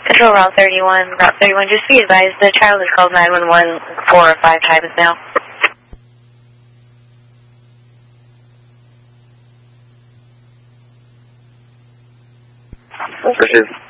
Control Route 31, just be advised, the child has called 911 4 or 5 times now. This is